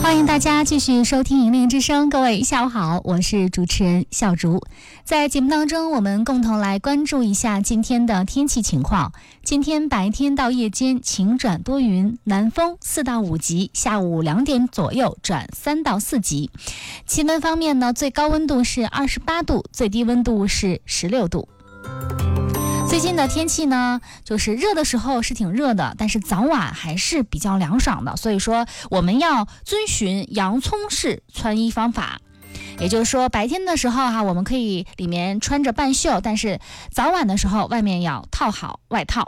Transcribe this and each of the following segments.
欢迎大家继续收听《引领之声》，各位下午好，我是主持人小竹。在节目当中，我们共同来关注一下今天的天气情况。今天白天到夜间晴转多云，南风4到5级，下午2点左右转3到4级。气温方面呢，最高温度是28度，最低温度是16度。最近的天气呢，就是热的时候是挺热的，但是早晚还是比较凉爽的，所以说我们要遵循洋葱式穿衣方法。也就是说，白天的时候我们可以里面穿着半袖，但是早晚的时候外面要套好外套。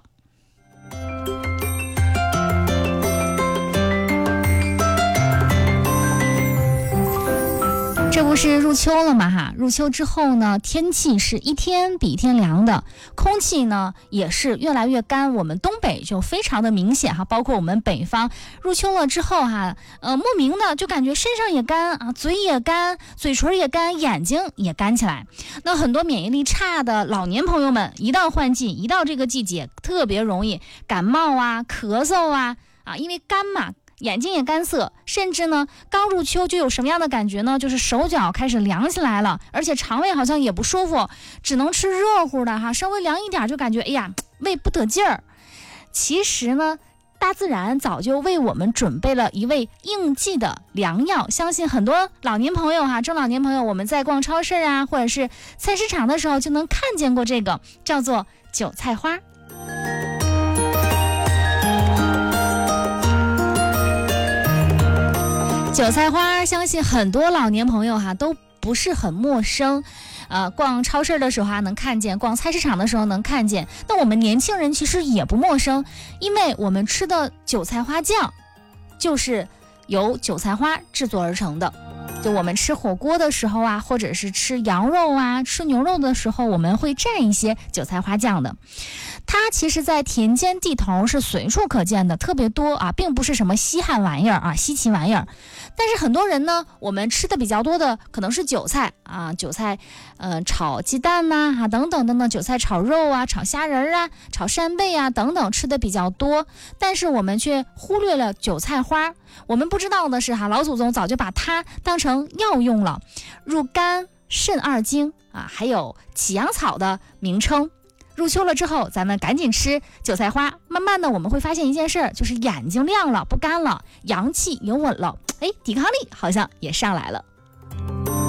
这不是入秋了嘛入秋之后呢，天气是一天比一天凉的，空气呢也是越来越干，我们东北就非常的明显包括我们北方入秋了之后莫名的就感觉身上也干嘴也干，嘴唇也干，眼睛也干起来。那很多免疫力差的老年朋友们，一到换季，一到这个季节，特别容易感冒咳嗽因为干嘛，眼睛也干涩，甚至呢刚入秋就有什么样的感觉呢，就是手脚开始凉起来了，而且肠胃好像也不舒服，只能吃热乎的稍微凉一点就感觉胃不得劲儿。其实呢，大自然早就为我们准备了一味应季的良药，相信很多老年朋友中老年朋友，我们在逛超市或者是菜市场的时候就能看见过这个叫做韭菜花。韭菜花相信很多老年朋友都不是很陌生，逛超市的时候能看见，逛菜市场的时候能看见。那我们年轻人其实也不陌生，因为我们吃的韭菜花酱就是由韭菜花制作而成的。就我们吃火锅的时候或者是吃羊肉吃牛肉的时候，我们会蘸一些韭菜花酱的。它其实在田间地头是随处可见的，特别多并不是什么稀罕玩意儿稀奇玩意儿。但是很多人呢，我们吃的比较多的可能是韭菜韭菜炒鸡蛋等等等等，韭菜炒肉炒虾仁炒扇贝等等吃的比较多，但是我们却忽略了韭菜花。我们不知道的是老祖宗早就把它当成药用了，入肝肾二经还有起阳草的名称。入秋了之后，咱们赶紧吃韭菜花，慢慢的我们会发现一件事，就是眼睛亮了，不干了，阳气也稳了，抵抗力好像也上来了。